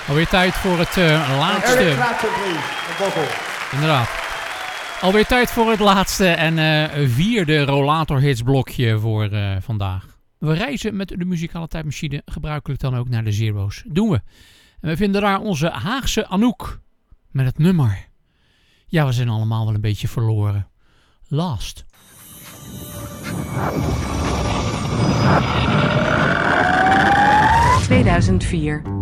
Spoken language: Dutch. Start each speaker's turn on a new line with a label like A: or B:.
A: Alweer tijd voor het laatste. Inderdaad. Alweer tijd voor het laatste en vierde Rollator Hits blokje voor vandaag. We reizen met de muzikale tijdmachine gebruikelijk dan ook naar de Zero's. Doen we. En we vinden daar onze Haagse Anouk met het nummer. Ja, we zijn allemaal wel een beetje verloren. Last.
B: 2004.